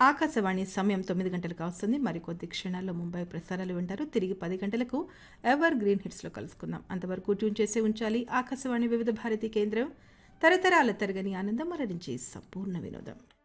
ఆకాశవాణి సమయం 9 గంటలకు వస్తుంది. మరికొద్ది క్షణాల్లో ముంబై ప్రసారాలు వింటారు. తిరిగి 10 గంటలకు ఎవర్ గ్రీన్ హిట్స్లో కలుసుకుందాం. అంతవరకు ట్యూన్ చేసే ఉంచాలి ఆకాశవాణి వివిధ భారతి కేంద్రం. తరతరాల తరగని ఆనందం మరణించే సంపూర్ణ వినోదం.